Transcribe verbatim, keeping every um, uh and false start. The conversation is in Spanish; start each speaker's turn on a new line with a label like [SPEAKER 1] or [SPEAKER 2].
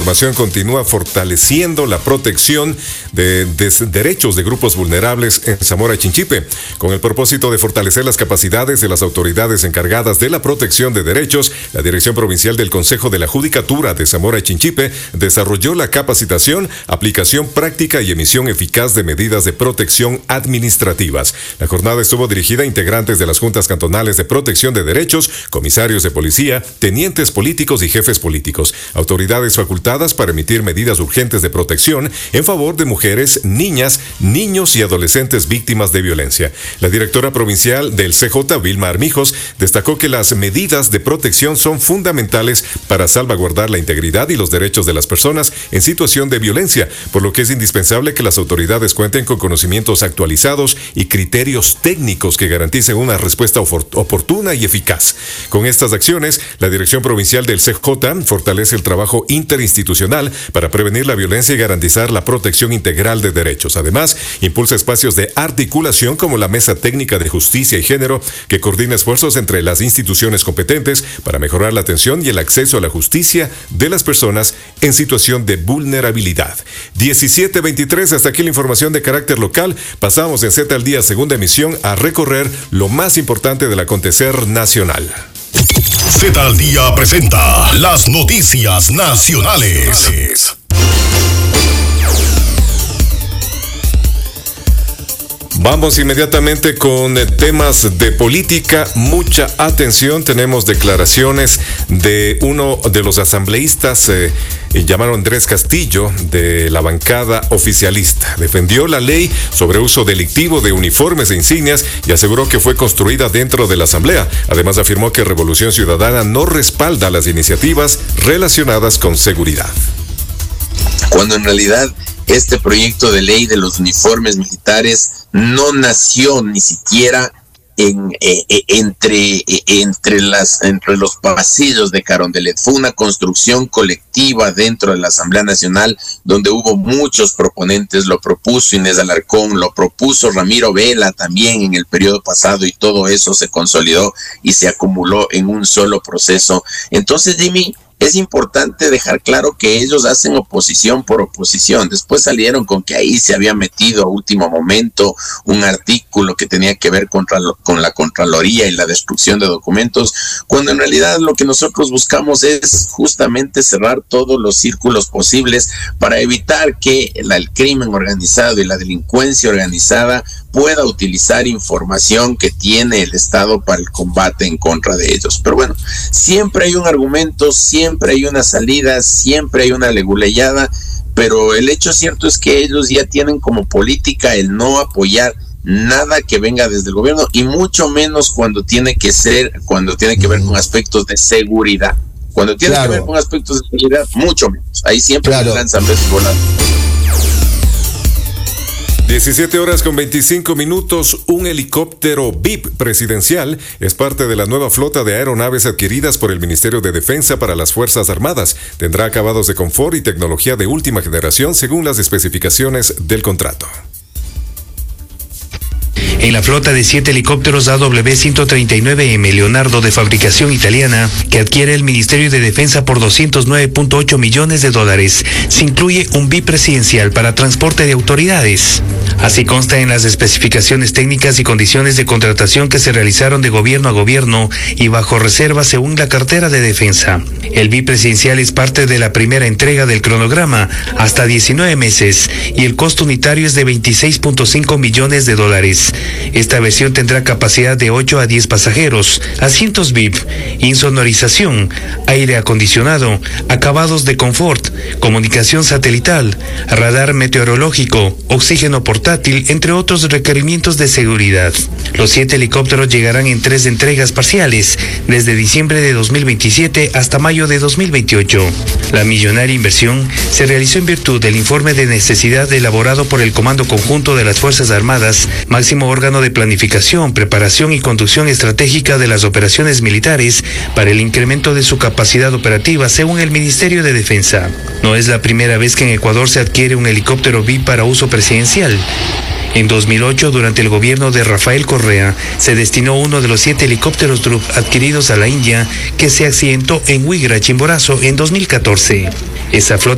[SPEAKER 1] transformación continúa fortaleciendo la protección de, de derechos de grupos vulnerables en Zamora Chinchipe, con el propósito de fortalecer las capacidades de las autoridades encargadas de la protección de derechos. La Dirección Provincial del Consejo de la Judicatura de Zamora Chinchipe desarrolló la capacitación, aplicación práctica y emisión eficaz de medidas de protección administrativas. La jornada estuvo dirigida a integrantes de las juntas cantonales de protección de derechos, comisarios de policía, tenientes políticos y jefes políticos, autoridades facultadas para emitir medidas urgentes de protección en favor de mujeres, niñas, niños y adolescentes víctimas de violencia. La directora provincial del C J, Vilma Armijos, destacó que las medidas de protección son fundamentales para salvaguardar la integridad y los derechos de las personas en situación de violencia, por lo que es indispensable que las autoridades cuenten con conocimientos actualizados y criterios técnicos que garanticen una respuesta oportuna y eficaz. Con estas acciones, la Dirección Provincial del C J fortalece el trabajo interinstitucional para prevenir la violencia y garantizar la protección integral de derechos. Además, impulsa espacios de articulación como la Mesa Técnica de Justicia y Género, que coordina esfuerzos entre las instituciones competentes para mejorar la atención y el acceso a la justicia de las personas en situación de vulnerabilidad. diecisiete veintitrés, hasta aquí la información de carácter local. Pasamos en Z al Día, segunda emisión, a recorrer lo más importante del acontecer nacional.
[SPEAKER 2] Z al Día presenta las noticias nacionales.
[SPEAKER 1] Vamos inmediatamente con temas de política. Mucha atención. Tenemos declaraciones de uno de los asambleístas, eh, llamado Andrés Castillo, de la bancada oficialista. Defendió la ley sobre uso delictivo de uniformes e insignias y aseguró que fue construida dentro de la asamblea. Además, afirmó que Revolución Ciudadana no respalda las iniciativas relacionadas con seguridad.
[SPEAKER 3] Cuando en realidad este proyecto de ley de los uniformes militares no nació ni siquiera en, eh, eh, entre, eh, entre, las, entre los pasillos de Carondelet. Fue una construcción colectiva dentro de la Asamblea Nacional, donde hubo muchos proponentes. Lo propuso Inés Alarcón, lo propuso Ramiro Vela también en el periodo pasado, y todo eso se consolidó y se acumuló en un solo proceso. Entonces, Jimmy, es importante dejar claro que ellos hacen oposición por oposición. Después salieron con que ahí se había metido a último momento un artículo que tenía que ver contra lo, con la Contraloría y la destrucción de documentos, cuando en realidad lo que nosotros buscamos es justamente cerrar todos los círculos posibles para evitar que la, el crimen organizado y la delincuencia organizada pueda utilizar información que tiene el Estado para el combate en contra de ellos. Pero bueno, siempre hay un argumento, siempre hay una salida, siempre hay una leguleyada, pero el hecho cierto es que ellos ya tienen como política el no apoyar nada que venga desde el gobierno, y mucho menos cuando tiene que ser, cuando tiene que ver con aspectos de seguridad. Cuando tiene claro. que ver con aspectos de seguridad, mucho menos. Ahí siempre claro. se lanzan veces volando.
[SPEAKER 1] diecisiete horas con veinticinco minutos. Un helicóptero V I P presidencial es parte de la nueva flota de aeronaves adquiridas por el Ministerio de Defensa para las Fuerzas Armadas. Tendrá acabados de confort y tecnología de última generación según las especificaciones del contrato.
[SPEAKER 4] En la flota de siete helicópteros A W ciento treinta y nueve M Leonardo de fabricación italiana, que adquiere el Ministerio de Defensa por doscientos nueve punto ocho millones de dólares, se incluye un V I P presidencial para transporte de autoridades. Así consta en las especificaciones técnicas y condiciones de contratación que se realizaron de gobierno a gobierno y bajo reserva según la cartera de defensa. El V I P presidencial es parte de la primera entrega del cronograma hasta diecinueve meses y el costo unitario es de veintiséis punto cinco millones de dólares. Esta versión tendrá capacidad de ocho a diez pasajeros, asientos V I P, insonorización, aire acondicionado, acabados de confort, comunicación satelital, radar meteorológico, oxígeno portátil, entre otros requerimientos de seguridad. Los siete helicópteros llegarán en tres entregas parciales, desde diciembre de dos mil veintisiete hasta mayo de dos mil veintiocho. La millonaria inversión se realizó en virtud del informe de necesidad elaborado por el Comando Conjunto de las Fuerzas Armadas, máximo órgano de planificación, preparación y conducción estratégica de las operaciones militares para el incremento de su capacidad operativa, según el Ministerio de Defensa. No es la primera vez que en Ecuador se adquiere un helicóptero V I P para uso presidencial. En dos mil ocho, durante el gobierno de Rafael Correa, se destinó uno de los siete helicópteros Drup adquiridos a la India, que se accidentó en Huigra, Chimborazo, en dos mil catorce. Esa flota